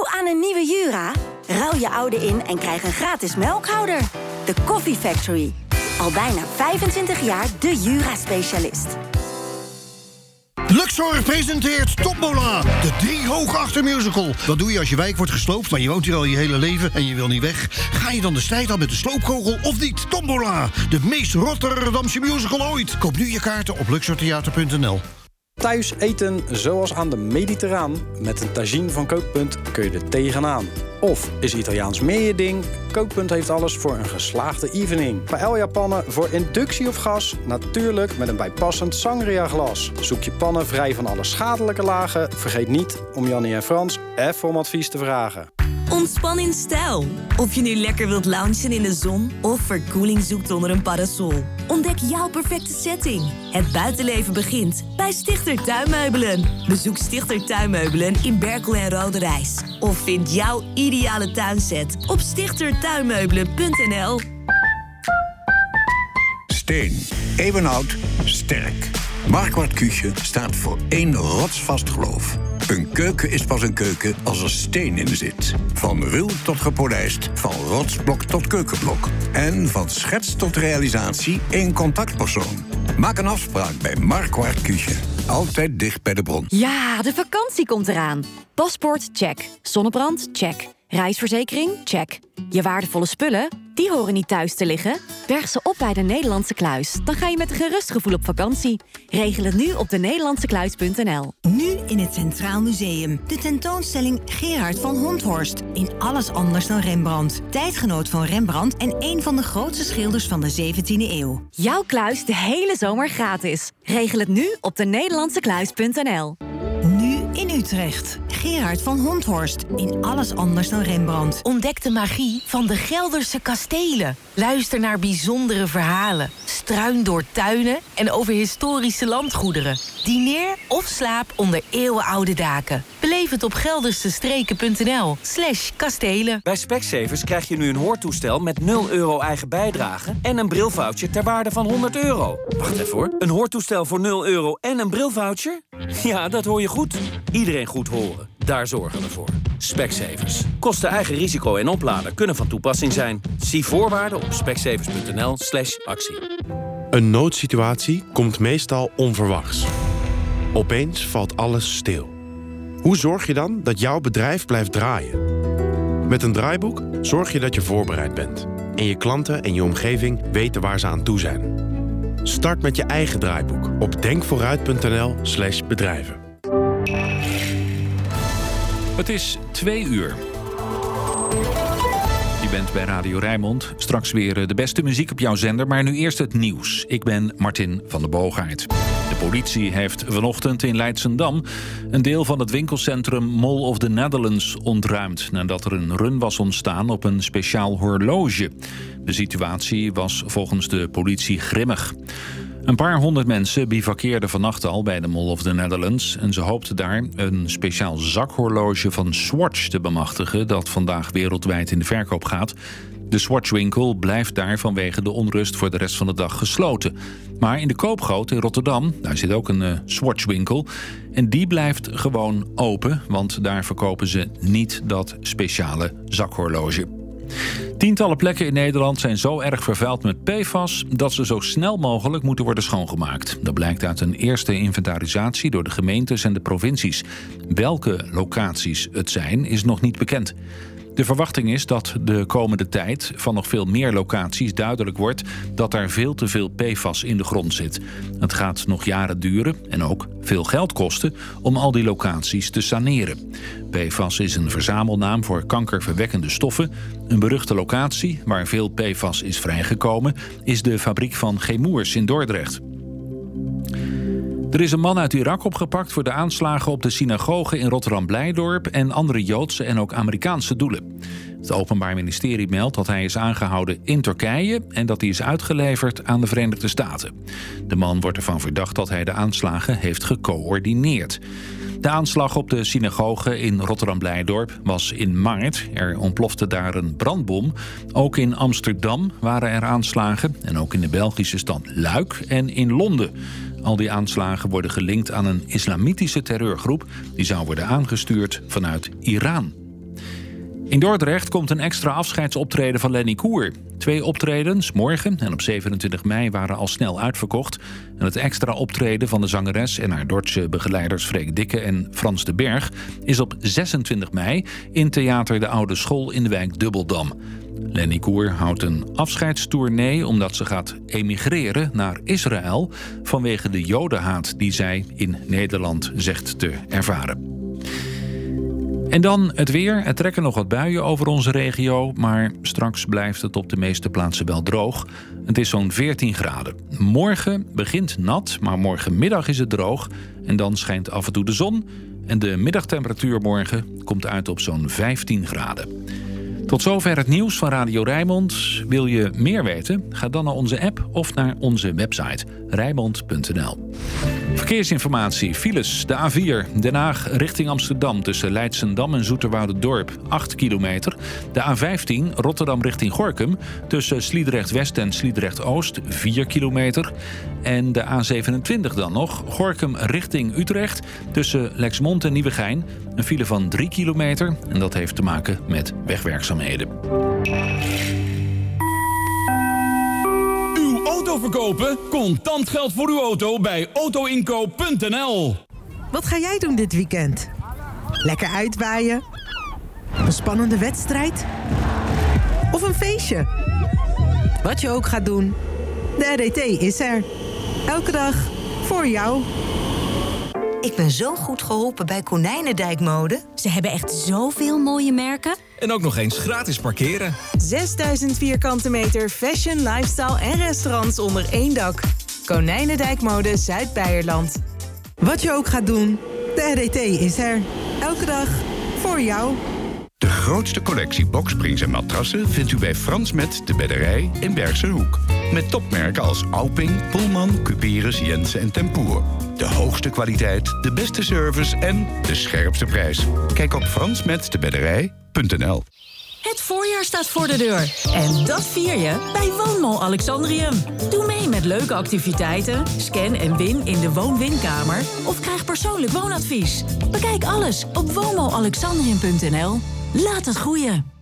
Toe aan een nieuwe Jura? Ruil je oude in en krijg een gratis melkhouder. De Coffee Factory. Al bijna 25 jaar de Jura-specialist. Luxor presenteert Tombola, de 3 hoog achter musical. Wat doe je als je wijk wordt gesloopt, maar je woont hier al je hele leven en je wil niet weg? Ga je dan de strijd aan met de sloopkogel of niet? Tombola, de meest Rotterdamse musical ooit. Koop nu je kaarten op luxortheater.nl. Thuis eten zoals aan de Mediterraan. Met een tagine van Kookpunt kun je er tegenaan. Of is Italiaans meer je ding? Kookpunt heeft alles voor een geslaagde evening. Paella-pannen voor inductie of gas? Natuurlijk met een bijpassend sangria-glas. Zoek je pannen vrij van alle schadelijke lagen? Vergeet niet om Jannie en Frans even om advies te vragen. Ontspan in stijl. Of je nu lekker wilt loungen in de zon of verkoeling zoekt onder een parasol. Ontdek jouw perfecte setting. Het buitenleven begint bij Stichter Tuinmeubelen. Bezoek Stichter Tuinmeubelen in Berkel en Roderijs. Of vind jouw ideale tuinset op stichtertuinmeubelen.nl. Steen. Eeuwenoud. Sterk. Marquardt Küche staat voor 1 rotsvast geloof. Een keuken is pas een keuken als er steen in zit. Van ruw tot gepolijst, van rotsblok tot keukenblok. En van schets tot realisatie één contactpersoon. Maak een afspraak bij Marquardt Küche. Altijd dicht bij de bron. Ja, de vakantie komt eraan. Paspoort, check. Zonnebrand, check. Reisverzekering, check. Je waardevolle spullen, die horen niet thuis te liggen. Berg ze op bij de Nederlandse Kluis. Dan ga je met een gerust gevoel op vakantie. Regel het nu op denederlandsekluis.nl. Nu in het Centraal Museum. De tentoonstelling Gerard van Honthorst. In alles anders dan Rembrandt. Tijdgenoot van Rembrandt en een van de grootste schilders van de 17e eeuw. Jouw kluis de hele zomer gratis. Regel het nu op denederlandsekluis.nl. Nu in Utrecht. Gerard van Honthorst. In alles anders dan Rembrandt. Ontdek de magie van de Gelderse kastelen. Luister naar bijzondere verhalen. Struin door tuinen en over historische landgoederen. Dineer of slaap onder eeuwenoude daken. Beleef het op geldersestreken.nl/kastelen. Bij Specsavers krijg je nu een hoortoestel met 0 euro eigen bijdrage en een brilvoucher ter waarde van €100. Wacht even hoor. Een hoortoestel voor 0 euro en een brilvoucher? Ja, dat hoor je goed. Iedereen goed horen. Daar zorgen we voor. Specsavers. Kosten eigen risico en oplader kunnen van toepassing zijn. Zie voorwaarden op specsavers.nl/actie. Een noodsituatie komt meestal onverwachts. Opeens valt alles stil. Hoe zorg je dan dat jouw bedrijf blijft draaien? Met een draaiboek zorg je dat je voorbereid bent. En je klanten en je omgeving weten waar ze aan toe zijn. Start met je eigen draaiboek op denkvooruit.nl/bedrijven. Het is 2 uur. Je bent bij Radio Rijnmond. Straks weer de beste muziek op jouw zender, maar nu eerst het nieuws. Ik ben Martin van der Boogaard. De politie heeft vanochtend in Leidschendam een deel van het winkelcentrum Mall of the Netherlands ontruimd, nadat er een run was ontstaan op een speciaal horloge. De situatie was volgens de politie grimmig. Een paar honderd mensen bivakkeerden vannacht al bij de Mall of the Netherlands en ze hoopten daar een speciaal zakhorloge van Swatch te bemachtigen dat vandaag wereldwijd in de verkoop gaat. De Swatch-winkel blijft daar vanwege de onrust voor de rest van de dag gesloten. Maar in de Koopgoot in Rotterdam, daar zit ook een Swatch-winkel. En die blijft gewoon open, want daar verkopen ze niet dat speciale zakhorloge. Tientallen plekken in Nederland zijn zo erg vervuild met PFAS dat ze zo snel mogelijk moeten worden schoongemaakt. Dat blijkt uit een eerste inventarisatie door de gemeentes en de provincies. Welke locaties het zijn, is nog niet bekend. De verwachting is dat de komende tijd van nog veel meer locaties duidelijk wordt dat er veel te veel PFAS in de grond zit. Het gaat nog jaren duren en ook veel geld kosten om al die locaties te saneren. PFAS is een verzamelnaam voor kankerverwekkende stoffen. Een beruchte locatie waar veel PFAS is vrijgekomen is de fabriek van Chemours in Dordrecht. Er is een man uit Irak opgepakt voor de aanslagen op de synagoge in Rotterdam-Blijdorp en andere Joodse en ook Amerikaanse doelen. Het Openbaar Ministerie meldt dat hij is aangehouden in Turkije en dat hij is uitgeleverd aan de Verenigde Staten. De man wordt ervan verdacht dat hij de aanslagen heeft gecoördineerd. De aanslag op de synagoge in Rotterdam-Blijdorp was in maart. Er ontplofte daar een brandbom. Ook in Amsterdam waren er aanslagen en ook in de Belgische stad Luik en in Londen. Al die aanslagen worden gelinkt aan een islamitische terreurgroep die zou worden aangestuurd vanuit Iran. In Dordrecht komt een extra afscheidsoptreden van Lenny Koer. 2 optredens, morgen en op 27 mei, waren al snel uitverkocht. En het extra optreden van de zangeres en haar Dordtse begeleiders Freek Dikke en Frans de Berg is op 26 mei in Theater de Oude School in de wijk Dubbeldam. Lenny Koer houdt een afscheidstournee omdat ze gaat emigreren naar Israël vanwege de jodenhaat die zij in Nederland zegt te ervaren. En dan het weer. Er trekken nog wat buien over onze regio, maar straks blijft het op de meeste plaatsen wel droog. Het is zo'n 14 graden. Morgen begint nat, maar morgenmiddag is het droog en dan schijnt af en toe de zon. En de middagtemperatuur morgen komt uit op zo'n 15 graden. Tot zover het nieuws van Radio Rijnmond. Wil je meer weten? Ga dan naar onze app of naar onze website rijnmond.nl. Verkeersinformatie, files, de A4, Den Haag richting Amsterdam tussen Leidschendam en Zoeterwoudendorp, 8 kilometer. De A15, Rotterdam richting Gorinchem tussen Sliedrecht-West en Sliedrecht-Oost, 4 kilometer. En de A27 dan nog, Gorinchem richting Utrecht tussen Lexmond en Nieuwegein, een file van 3 kilometer. En dat heeft te maken met wegwerkzaamheden. Auto verkopen? Contant geld voor uw auto bij autoinkoop.nl. Wat ga jij doen dit weekend? Lekker uitwaaien? Een spannende wedstrijd? Of een feestje? Wat je ook gaat doen, de RDT is er. Elke dag voor jou. Ik ben zo goed geholpen bij Konijnendijkmode. Ze hebben echt zoveel mooie merken. En ook nog eens gratis parkeren. 6000 vierkante meter fashion, lifestyle en restaurants onder één dak. Konijnendijkmode Zuid-Beierland. Wat je ook gaat doen, de RDT is er. Elke dag voor jou. De grootste collectie boksprings en matrassen vindt u bij Frans Met de Bedderij in Bergserhoek. Met topmerken als Auping, Pullman, Cuperus, Jensen en Tempoer. De hoogste kwaliteit, de beste service en de scherpste prijs. Kijk op fransmetdebedderij.nl. Het voorjaar staat voor de deur. En dat vier je bij Woonmall Alexandrium. Doe mee met leuke activiteiten, scan en win in de woon-winkamer of krijg persoonlijk woonadvies. Bekijk alles op woonmallalexandrium.nl. Laat het groeien.